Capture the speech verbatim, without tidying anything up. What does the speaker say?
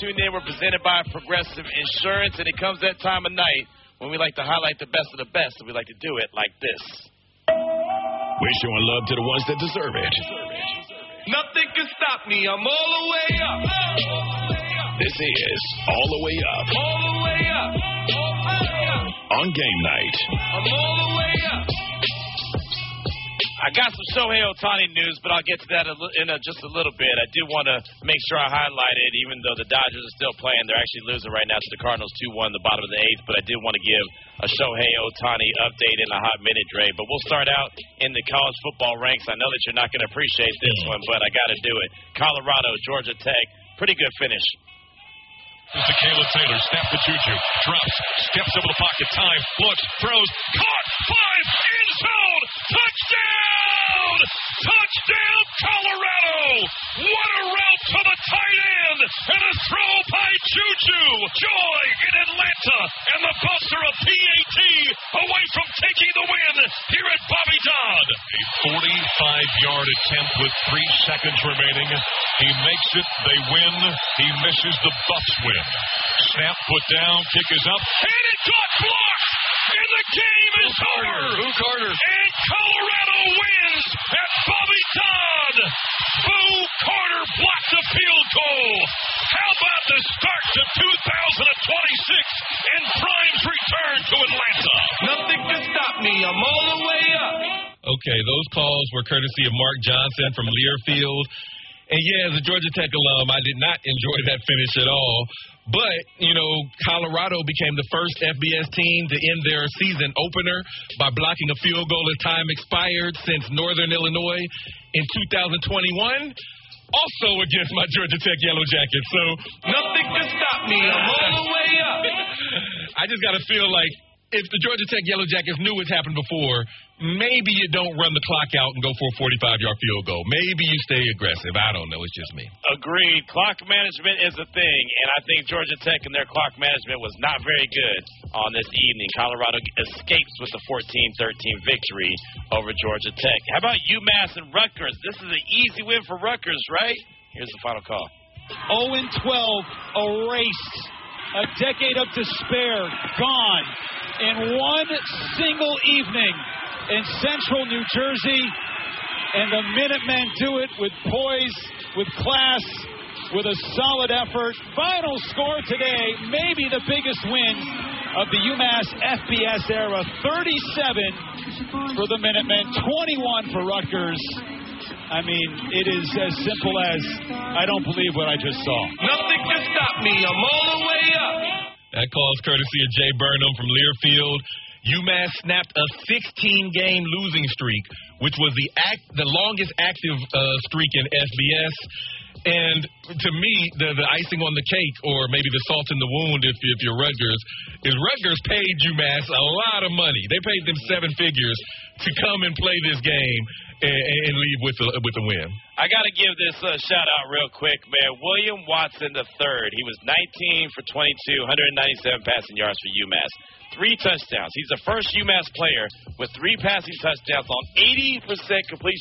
Tuned in, we're presented by Progressive Insurance, and it comes that time of night when we like to highlight the best of the best, and we like to do it like this. We're showing love to the ones that deserve it. Nothing can stop me. I'm all the way up. This is All the Way Up. All the way up. All the way up. On game night. I'm all the way up. I got some Shohei Ohtani news, but I'll get to that in a, just a little bit. I do want to make sure I highlight it, even though the Dodgers are still playing. They're actually losing right now to the Cardinals two one in the bottom of the eighth, but I did want to give a Shohei Ohtani update in a hot minute, Dre. But we'll start out in the college football ranks. I know that you're not going to appreciate this one, but I got to do it. Colorado, Georgia Tech, pretty good finish. To Caleb Taylor, snap to Juju, drops, steps over the pocket, time, looks, throws, caught, five, end zone, touchdown! Touchdown, Colorado! What a route to the tight end, and a throw by Juju! Joy in Atlanta, and the Buster of P A T away from taking the win here at Bobby Dodd. A forty-five-yard attempt with three seconds remaining. He makes it, they win, he misses, the Bucks win. Snap, put down, kick is up, and it got blocked! And the game is over! Who Carter? And Colorado wins at Bobby Dodd! Boo Carter blocked the field goal! How about the start to two thousand twenty-six and Prime's return to Atlanta? Nothing can stop me. I'm all the way up. Okay, those calls were courtesy of Mark Johnson from Learfield. And, yeah, as a Georgia Tech alum, I did not enjoy that finish at all. But, you know, Colorado became the first F B S team to end their season opener by blocking a field goal as time expired since Northern Illinois in two thousand twenty-one. Also against my Georgia Tech Yellow Jackets. So nothing can stop me. I'm all the way up. I just got to feel like if the Georgia Tech Yellow Jackets knew what's happened before, maybe you don't run the clock out and go for a forty-five-yard field goal. Maybe you stay aggressive. I don't know. It's just me. Agreed. Clock management is a thing, and I think Georgia Tech and their clock management was not very good on this evening. Colorado escapes with a fourteen thirteen victory over Georgia Tech. How about UMass and Rutgers? This is an easy win for Rutgers, right? Here's the final call. oh and twelve, erased. A decade of despair, gone in one single evening in central New Jersey. And the Minutemen do it with poise, with class, with a solid effort. Final score today, maybe the biggest win of the UMass F B S era. thirty-seven for the Minutemen, twenty-one for Rutgers. I mean, it is as simple as, I don't believe what I just saw. Nothing can stop me. I'm all the way up. That call is courtesy of Jay Burnham from Learfield. UMass snapped a sixteen-game losing streak, which was the act, the longest active uh, streak in F B S. And to me, the, the icing on the cake, or maybe the salt in the wound if, if you're Rutgers, is Rutgers paid UMass a lot of money. They paid them seven figures to come and play this game and, and leave with a, with a win. I got to give this a shout-out real quick, man. William Watson the third. He was nineteen for twenty-two, one ninety-seven passing yards for UMass. Three touchdowns. He's the first UMass player with three passing touchdowns on eighty percent completion